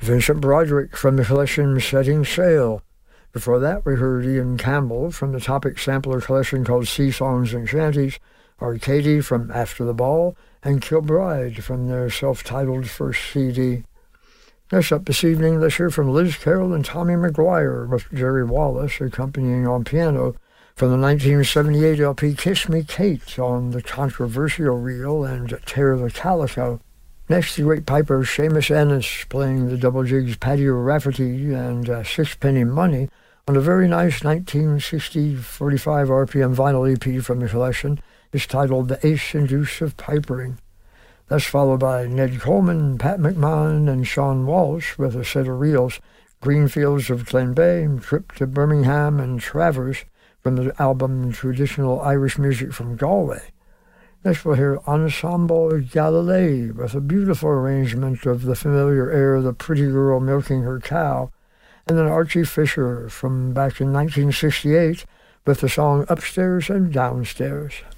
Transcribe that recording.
Vincent Broderick from the collection Setting Sail. Before that, we heard Ian Campbell from the Topic sampler collection called Sea Songs and Shanties, Arcady from After the Ball, and Kilbride from their self-titled first CD. Next up this evening, let's hear from Liz Carroll and Tommy McGuire with Jerry Wallace accompanying on piano from the 1978 LP Kiss Me Kate on the controversial reel and Tear the Calico. Next, the great piper Seamus Ennis playing the double jigs Paddy O'Rafferty and Sixpenny Money on a very nice 1960 45 RPM vinyl EP from the collection. It's titled The Ace and Deuce of Pipering. That's followed by Ned Coleman, Pat McMahon, and Sean Walsh with a set of reels, Greenfields of Glenbeigh, Trip to Birmingham, and Travers from the album Traditional Irish Music from Galway. Next we'll hear Ensemble Galilei with a beautiful arrangement of the familiar air The Pretty Girl Milking Her Cow, and then Archie Fisher from back in 1968 with the song Upstairs and Downstairs.